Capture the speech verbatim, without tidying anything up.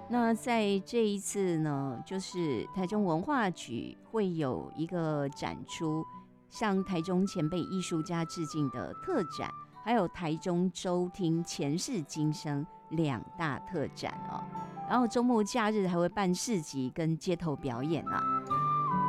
那在这一次呢，就是台中文化局会有一个展出，向台中前辈艺术家致敬的特展，还有台中州厅前世今生两大特展哦。然后周末假日还会办市集跟街头表演啊。